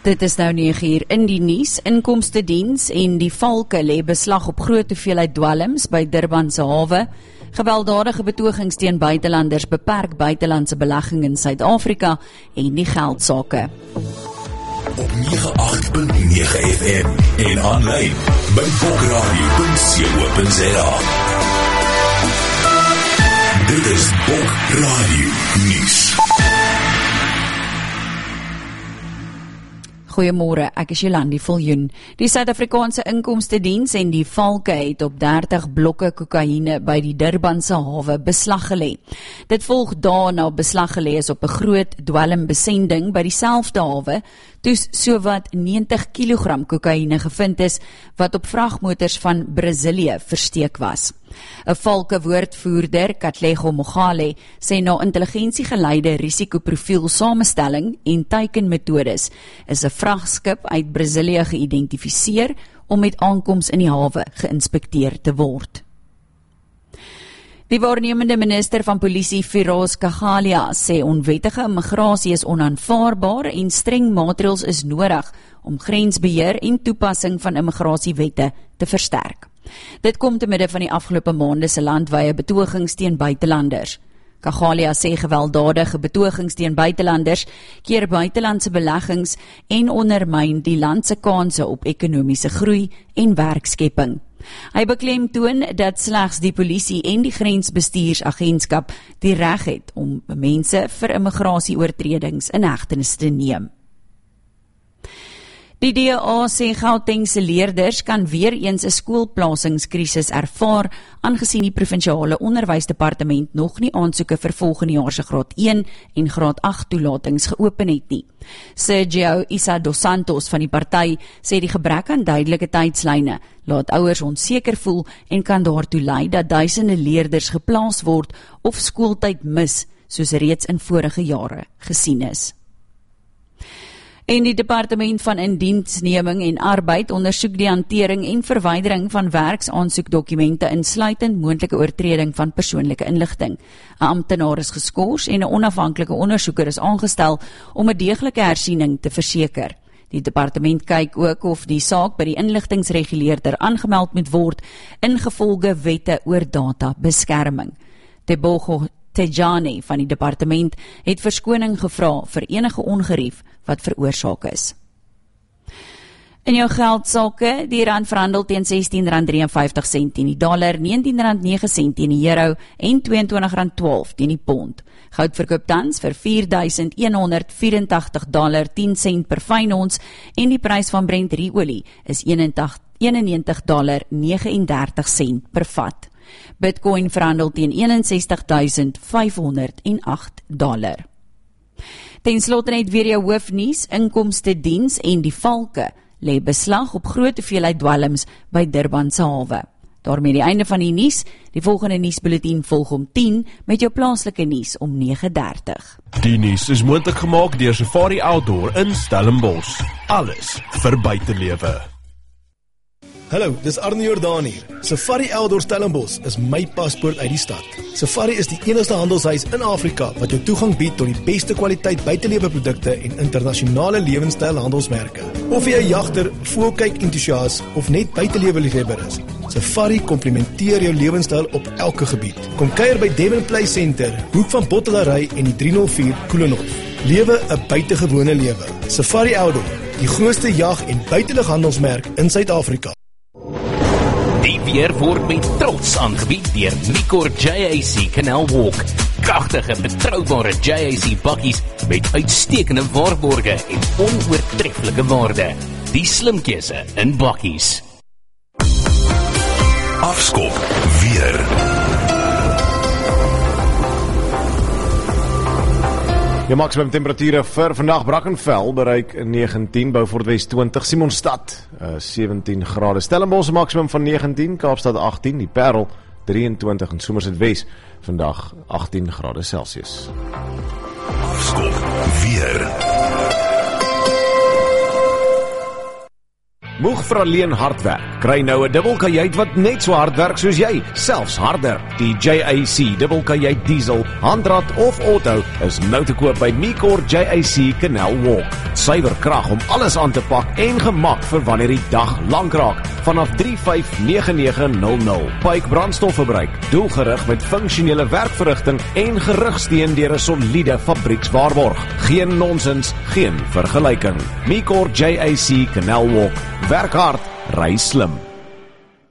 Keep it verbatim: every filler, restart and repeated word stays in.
Dit is nou nege uur in die nuus. Inkomstediens en die valke lê beslag op groot hoeveelheid dwelms by Durban se hawe. Gewelddadige betogings teen buitelanders beperk buitelandse belegging in Suid-Afrika en die geldsake. Op nege agt punt nege F M en aanlyn by bokradio punt co punt za. Dit is Bokradio Nuus. Goeiemôre, ek is Jolandi Viljoen. Die Suid-Afrikaanse Inkomstediens en die valke het op dertig blokke kokaine by die Durbanse hawe beslag gelê. Dit volg daarna beslag gelê is op 'n groot dwelmbesending by dieselfde hawe, toe sowat negentig kilogram kokaine gevind is wat op vragmotors van Brasilië versteek was. 'n Valke woordvoerder, Katlego Mogale, sê na intelligensiegeleide risikoprofiel samestelling en teikenmetodes is 'n vragskip uit Brasilië geïdentifiseer om met aankoms in die hawe geïnspekteer te word. Die waarnemende minister van polisie, Firoz Kagalia, sê onwettige immigrasie is onaanvaarbaar en streng maatreëls is nodig om grensbeheer en toepassing van immigrasiewette te versterk. Dit kom te midde van die afgelope maande se landwye betogings teen buitelanders. Kagalia sê gewelddadige betogings teen buitelanders keer buitelandse beleggings en ondermyn die land se kanse op ekonomiese groei en werkskepping. Hy beklemtoon dat slegs die polisie en die grensbestuursagentskap die reg het om mense vir immigrasieoortredings in hegtenis te neem. Die D A sê Gautengse leerders kan weer eens 'n skoolplasingskrisis ervaar, aangesien die provinsiale onderwysdepartement nog nie aansoeke vir volgende jaar se graad een en graad agt toelatings geopen het nie. Sergio Issa dos Santos van die party sê die gebrek aan duidelike tydslyne laat ouers onseker voel en kan daartoe lei dat duisende leerders geplaas word of skooltyd mis, soos reeds in vorige jare gesien is. En die Departement van Indiensneming en Arbeid ondersoek die hantering en verwydering van werksaansoekdokumente insluitend moontlike oortreding van persoonlike inligting. 'n Amptenaar is geskort en 'n onafhanklike ondersoeker is aangestel om 'n deeglike hersiening te verseker. Die departement kyk ook of die saak by die inligtingsreguleerder aangemeld moet word ingevolge wette oor databeskerming. Tebogo Tejani van die departement het verskoning gevra vir enige ongerief wat veroorsaak is. In jou geldsake, die rand verhandel teen sestien rand vyf drie sent teen die dollar, negentien rand nege sent teen die euro en tweeëntwintig rand twaalf teen die pond. Goud verkoop tans vir vier duisend een honderd vyf en tagtig dollar tien sent per fyn ons en die prys van Brent ruolie is eenennegentig dollar nege en dertig sent per vat. Bitcoin verhandel teen eenensestig duisend vyf honderd agt dollar. Ten slotte net weer jou hoofnuus, inkomstediens en die valke lê beslag op groot hoeveelheid dwelms by Durban se hawe. Daarmee die einde van die nuus. Die volgende nuusbulletin volg om tien met jou plaaslike nuus om nege dertig. Die nuus is moontlik gemaak deur Safari Outdoor in Stellenbosch. Alles vir buitelewe. Hallo, dis Arnie Jordaan hier. Safari Outdoor Stellenbosch is my paspoort uit die stad. Safari is die enigste handelshuis in Afrika wat jou toegang bied tot die beste kwaliteit buiteleweprodukte en internasionale lewenstyl handelsmerke. Of jy 'n jagter, voelkyk entoesias of net buiteleweliefhebber is, Safari komplementeer jou lewenstyl op elke gebied. Kom kuier by Devon Play Center, hoek van Bottelary en die driehonderd vier Koelenhof. Lewe 'n buitengewone lewe. Safari Outdoor, die grootste jag- en buitelughandelsmerk in Suid-Afrika. Die weer word met trots aangebied deur Micor J A C Canal Walk. Kragtige, betroubare J A C bakkies met uitstekende waarborge en onoortreffelike waarde. Die slim keuse in bakkies. Afskop weer. Die maksimum temperature vir vandag Brackenfell bereik negentien, Beaufort Wes twintig, Simonstad uh, sewentien grade, Stellenbosch maksimum van negentien, Kaapstad agttien, die Parel drieëntwintig en Somerset Wes vandag agttien grade Celsius. Afskop weer. Moeg vir alleen hard werk. Kry nou 'n dubbelkajuit wat net so hard werk soos jy, selfs harder. Die J A C dubbelkajuit diesel, handrat of auto is nou te koop by Micor J A C Canal Walk. met suiwer krag om alles aan te pak en gemak vir wanneer die dag lank raak. Vanaf drie vyf nege nege nul nul. Pyke brandstofverbruik, doelgerig met funksionele werkverrigting en gerugsteun deur 'n soliede fabriekswaarborg. Geen nonsens, geen vergelyking. Micor J A C Canal Walk. Werk hard, ry slim.